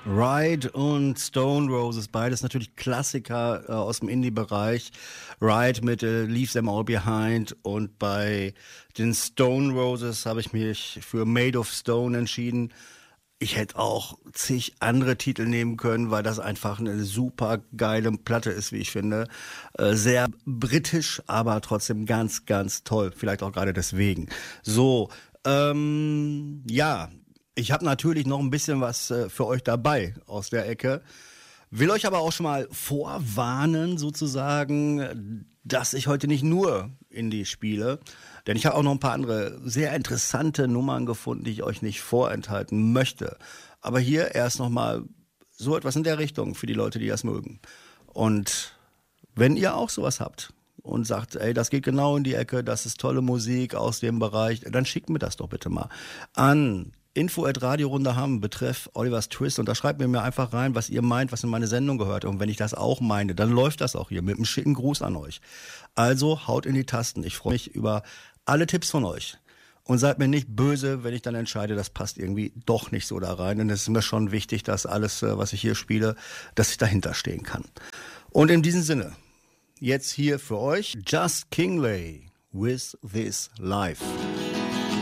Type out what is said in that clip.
Ride und Stone Roses, beides natürlich Klassiker aus dem Indie-Bereich. Ride mit Leave Them All Behind und bei den Stone Roses habe ich mich für Made of Stone entschieden. Ich hätte auch zig andere Titel nehmen können, weil das einfach eine super geile Platte ist, wie ich finde. Sehr britisch, aber trotzdem ganz, ganz toll. Vielleicht auch gerade deswegen. So, ja, ich habe natürlich noch ein bisschen was für euch dabei aus der Ecke. Will euch aber auch schon mal vorwarnen, sozusagen, dass ich heute nicht nur Indie spiele. Denn ich habe auch noch ein paar andere sehr interessante Nummern gefunden, die ich euch nicht vorenthalten möchte. Aber hier erst nochmal so etwas in der Richtung für die Leute, die das mögen. Und wenn ihr auch sowas habt und sagt, ey, das geht genau in die Ecke, das ist tolle Musik aus dem Bereich, dann schickt mir das doch bitte mal an info@radiorunde haben, betreff Olivers Twist, und da schreibt mir einfach rein, was ihr meint, was in meine Sendung gehört. Und wenn ich das auch meine, dann läuft das auch hier mit einem schicken Gruß an euch. Also haut in die Tasten. Ich freue mich über alle Tipps von euch. Und seid mir nicht böse, wenn ich dann entscheide, das passt irgendwie doch nicht so da rein. Denn es ist mir schon wichtig, dass alles, was ich hier spiele, dass ich dahinter stehen kann. Und in diesem Sinne, jetzt hier für euch Just Kingley with This Life.